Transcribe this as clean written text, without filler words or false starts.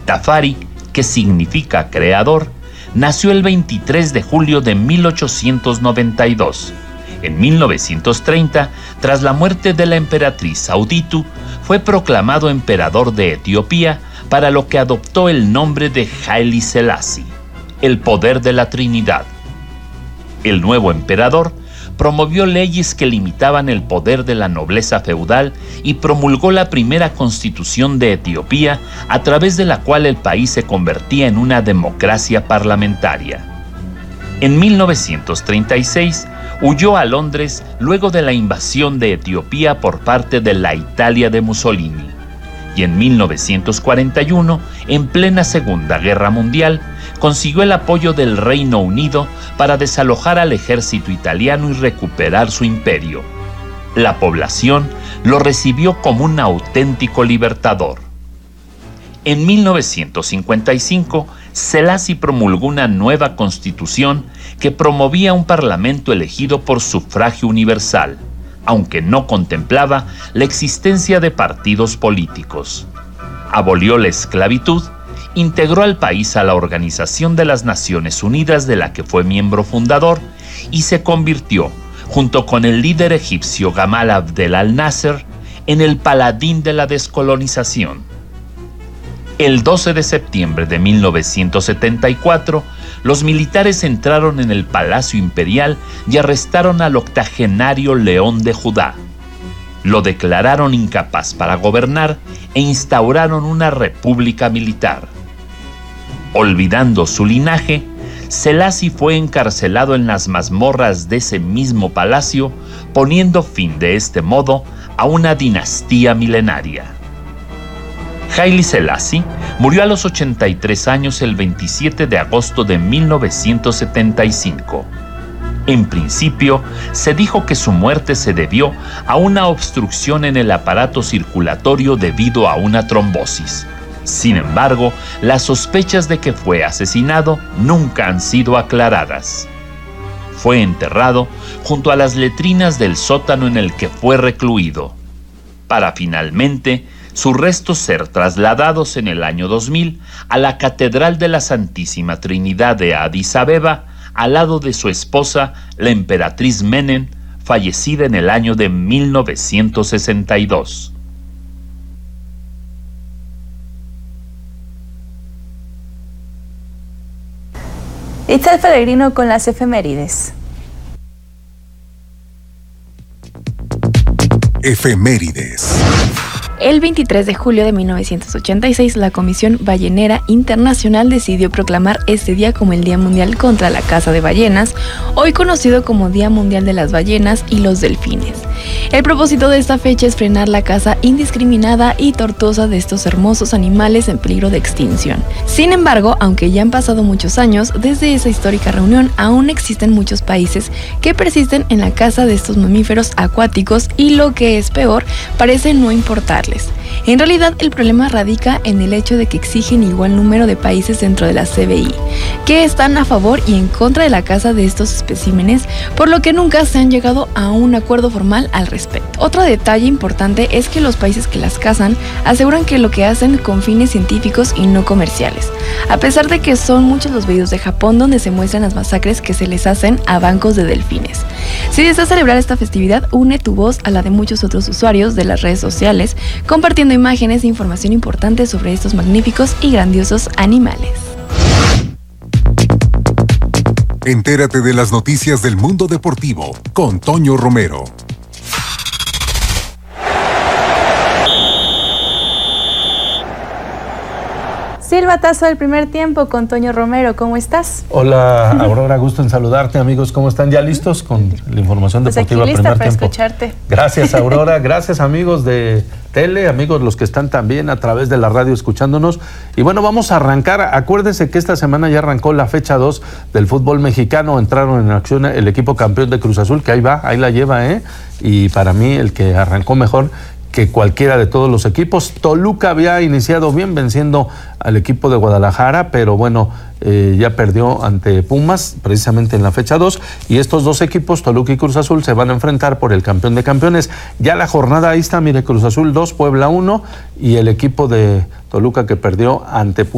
Tafari, que significa creador, nació el 23 de julio de 1892. En 1930, tras la muerte de la emperatriz Auditu, fue proclamado emperador de Etiopía, para lo que adoptó el nombre de Haile Selassie, el poder de la Trinidad. El nuevo emperador promovió leyes que limitaban el poder de la nobleza feudal y promulgó la primera constitución de Etiopía, a través de la cual el país se convertía en una democracia parlamentaria. En 1936, huyó a Londres luego de la invasión de Etiopía por parte de la Italia de Mussolini. Y en 1941, en plena Segunda Guerra Mundial, consiguió el apoyo del Reino Unido para desalojar al ejército italiano y recuperar su imperio. La población lo recibió como un auténtico libertador. En 1955, Selassie promulgó una nueva constitución que promovía un parlamento elegido por sufragio universal, aunque no contemplaba la existencia de partidos políticos. Abolió la esclavitud, integró al país a la Organización de las Naciones Unidas, de la que fue miembro fundador, y se convirtió, junto con el líder egipcio Gamal Abdel al-Nasser, en el paladín de la descolonización. El 12 de septiembre de 1974, los militares entraron en el Palacio Imperial y arrestaron al octogenario León de Judá. Lo declararon incapaz para gobernar e instauraron una república militar. Olvidando su linaje, Selassie fue encarcelado en las mazmorras de ese mismo palacio, poniendo fin de este modo a una dinastía milenaria. Haile Selassie murió a los 83 años el 27 de agosto de 1975. En principio, se dijo que su muerte se debió a una obstrucción en el aparato circulatorio debido a una trombosis. Sin embargo, las sospechas de que fue asesinado nunca han sido aclaradas. Fue enterrado junto a las letrinas del sótano en el que fue recluido, para finalmente sus restos ser trasladados en el año 2000 a la Catedral de la Santísima Trinidad de Addis Abeba, al lado de su esposa, la emperatriz Menen, fallecida en el año de 1962. Itzel Peregrino con las efemérides. Efemérides. El 23 de julio de 1986, la Comisión Ballenera Internacional decidió proclamar este día como el Día Mundial contra la Caza de Ballenas, hoy conocido como Día Mundial de las Ballenas y los Delfines. El propósito de esta fecha es frenar la caza indiscriminada y tortuosa de estos hermosos animales en peligro de extinción. Sin embargo, aunque ya han pasado muchos años desde esa histórica reunión, aún existen muchos países que persisten en la caza de estos mamíferos acuáticos y, lo que es peor, parece no importarles. En realidad, el problema radica en el hecho de que exigen igual número de países dentro de la CBI, que están a favor y en contra de la caza de estos especímenes, por lo que nunca se han llegado a un acuerdo formal al respecto. Otro detalle importante es que los países que las cazan aseguran que lo que hacen con fines científicos y no comerciales, a pesar de que son muchos los videos de Japón donde se muestran las masacres que se les hacen a bancos de delfines. Si deseas celebrar esta festividad, une tu voz a la de muchos otros usuarios de las redes sociales, compartiendo imágenes e información importante sobre estos magníficos y grandiosos animales. Entérate de las noticias del mundo deportivo con Toño Romero. Silbatazo del primer tiempo con Toño Romero, ¿cómo estás? Hola Aurora, gusto en saludarte, amigos, ¿cómo están? ¿Ya listos con la información deportiva aquí lista primer para tiempo? Escucharte. Gracias Aurora, gracias amigos de tele, amigos los que están también a través de la radio escuchándonos. Y bueno, vamos a arrancar. Acuérdense que esta semana ya arrancó la fecha 2 del fútbol mexicano, entraron en acción el equipo campeón de Cruz Azul, que ahí va, ahí la lleva, y para mí el que arrancó mejor que cualquiera de todos los equipos. Toluca había iniciado bien venciendo al equipo de Guadalajara, pero bueno, ya perdió ante Pumas precisamente en la fecha 2, y estos dos equipos, Toluca y Cruz Azul, se van a enfrentar por el campeón de campeones. Ya la jornada ahí está, mire, Cruz Azul 2, Puebla 1, y el equipo de Toluca que perdió ante Pumas